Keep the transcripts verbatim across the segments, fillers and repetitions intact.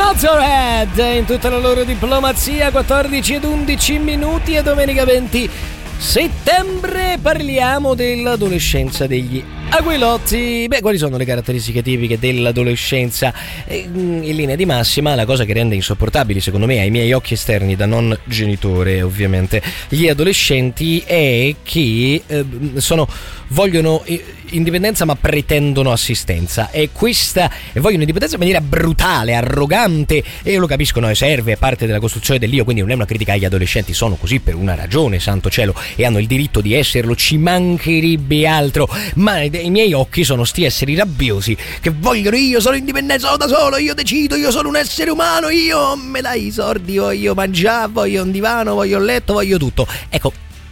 Motorhead in tutta la loro diplomazia, quattordici ed undici minuti e domenica venti settembre parliamo dell'adolescenza degli Aguilotti. Beh, quali sono le caratteristiche tipiche dell'adolescenza? In linea di massima, la cosa che rende insopportabili, secondo me, ai miei occhi esterni da non genitore, ovviamente, gli adolescenti è che eh, sono vogliono indipendenza ma pretendono assistenza, e questa e vogliono indipendenza in maniera brutale, arrogante, e io lo capisco, no, serve, è parte della costruzione dell'io, quindi non è una critica agli adolescenti, sono così per una ragione, santo cielo, e hanno il diritto di esserlo, ci mancherebbe altro, ma i miei occhi sono sti esseri rabbiosi che vogliono: io sono indipendenza, sono da solo, io decido, io sono un essere umano, io me dai i soldi, voglio mangiare, voglio un divano, voglio un letto, voglio tutto. Ecco,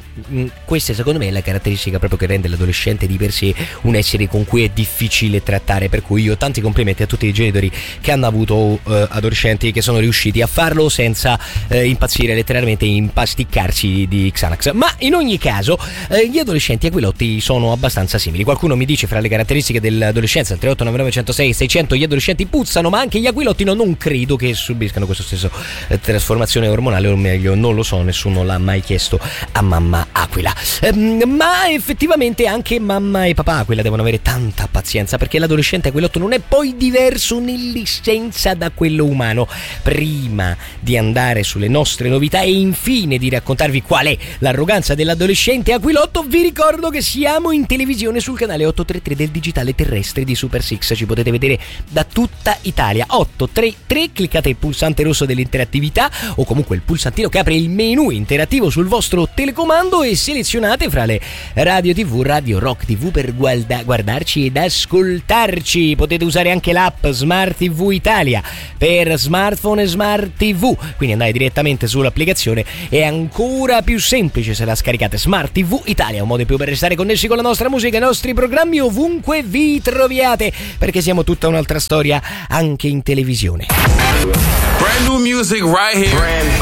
questa secondo me è la caratteristica proprio che rende l'adolescente di per sé un essere con cui è difficile trattare, per cui io tanti complimenti a tutti i genitori che hanno avuto eh, adolescenti che sono riusciti a farlo senza eh, impazzire, letteralmente impasticcarsi di Xanax. Ma in ogni caso eh, gli adolescenti aquilotti sono abbastanza simili. Qualcuno mi dice fra le caratteristiche dell'adolescenza, il tre otto nove nove zero sei seicento, gli adolescenti puzzano, ma anche gli aquilotti no, non credo che subiscano questo stesso eh, trasformazione ormonale, o meglio non lo so, nessuno l'ha mai chiesto a mamma Aquila. Ehm, ma effettivamente anche mamma e papà Aquila devono avere tanta pazienza, perché l'adolescente aquilotto non è poi diverso nell'essenza da quello umano. Prima di andare sulle nostre novità e infine di raccontarvi qual è l'arroganza dell'adolescente aquilotto, vi ricordo che siamo in televisione sul canale ottocentotrentatré del digitale terrestre di Super Six. Ci potete vedere da tutta Italia. ottocentotrentatré, cliccate il pulsante rosso dell'interattività o comunque il pulsantino che apre il menu interattivo sul vostro telecomando e selezionate fra le radio tivù Radio Rock tivù per guarda- guardarci ed ascoltarci. Potete usare anche l'app Smart tivù Italia per smartphone e Smart tivù, quindi andate direttamente sull'applicazione, è ancora più semplice se la scaricate. Smart tivù Italia, un modo in più per restare connessi con la nostra musica e i nostri programmi ovunque vi troviate, perché siamo tutta un'altra storia anche in televisione. Brand new music right here. Brand